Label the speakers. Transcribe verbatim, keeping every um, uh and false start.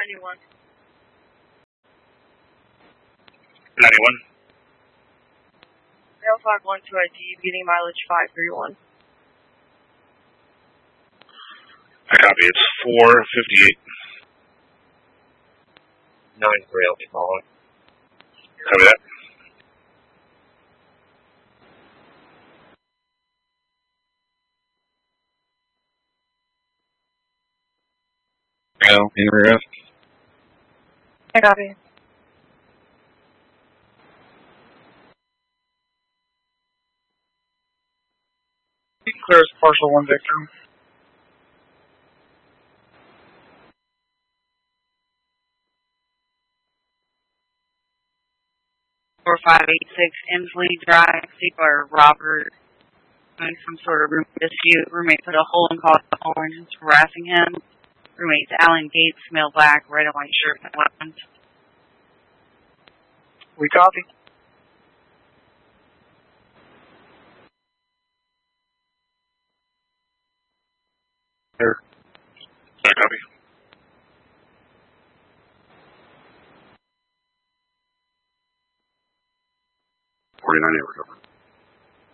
Speaker 1: ninety-one.
Speaker 2: ninety-one.
Speaker 1: Rail five one two I D, beginning mileage five three one.
Speaker 2: I copy. It's four fifty-eight.
Speaker 3: nine three, I'll be following.
Speaker 2: Copy that.
Speaker 4: Rail, in rear F.
Speaker 1: I copy.
Speaker 5: Clears partial one Victor.
Speaker 6: four five eight six Inslee Drive, Ziegler Robert, having some sort of room dispute. Roommate put a hole in call the whole engine's harassing him. Roommate's Alan Gates, male black, red and white shirt and weapons.
Speaker 5: We copy.
Speaker 2: Here. I copy. forty-nine, recover.